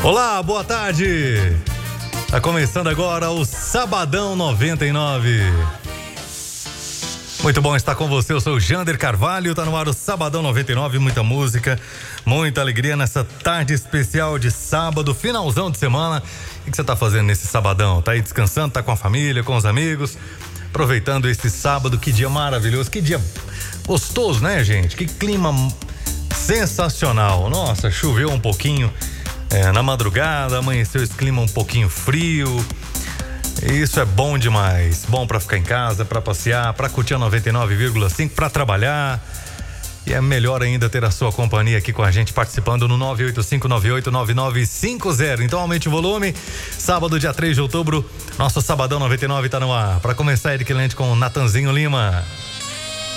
Olá, boa tarde. Tá começando agora o Sabadão 99. Muito bom estar com você, eu sou o Jander Carvalho, tá no ar o Sabadão 99, muita música, muita alegria nessa tarde especial de sábado, finalzão de semana. O que você tá fazendo nesse sabadão? Tá aí descansando, tá com a família, com os amigos, aproveitando esse sábado, que dia maravilhoso, que dia gostoso, né, gente? Que clima sensacional. Nossa, choveu um pouquinho na madrugada, amanheceu esse clima um pouquinho frio. Isso é bom demais, bom pra ficar em casa, pra passear, pra curtir a 99,5, pra trabalhar. E é melhor ainda ter a sua companhia aqui com a gente, participando no 985989950. Então aumente o volume. Sábado, dia 3 de outubro, nosso Sabadão 99 tá no ar. Pra começar, Eric Lente com o Natanzinho Lima.